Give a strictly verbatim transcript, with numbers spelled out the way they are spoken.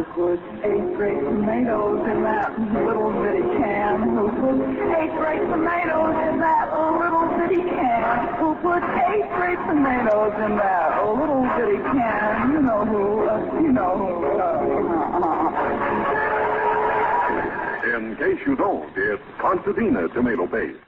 put eight great tomatoes in that little bitty can? Who put eight great tomatoes in that little bitty can? Who put eight great tomatoes in that little bitty can? You know who, uh, you know who. Uh, uh, uh. In case you don't, it's Concertina tomato paste.